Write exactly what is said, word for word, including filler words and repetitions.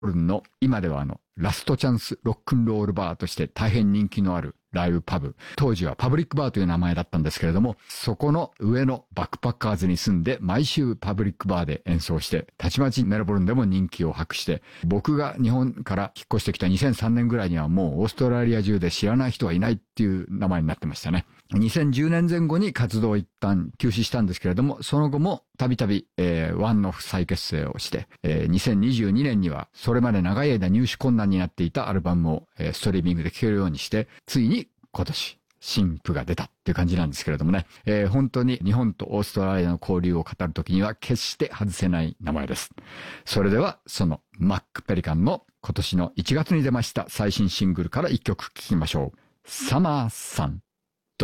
ルンの今ではあのラストチャンスロックンロールバーとして大変人気のあるライブパブ、当時はパブリックバーという名前だったんですけれども、そこの上のバックパッカーズに住んで毎週パブリックバーで演奏して、たちまちメルボルンでも人気を博して、僕が日本から引っ越してきたにせんさんねんぐらいにはもうオーストラリア中で知らない人はいないっていう名前になってましたね。にせんじゅうねんぜん後に活動を一旦休止したんですけれども、その後もたびたび、えー、ワンの再結成をして、えー、にせんにじゅうにねんにはそれまで長い間入手困難になっていたアルバムを、えー、ストリーミングで聴けるようにして、ついに今年新譜が出たっていう感じなんですけれどもね、えー、本当に日本とオーストラリアの交流を語るときには決して外せない名前です。それではそのマック・ペリカンの今年のいちがつに出ました最新シングルから一曲聴きましょう。サマーサン。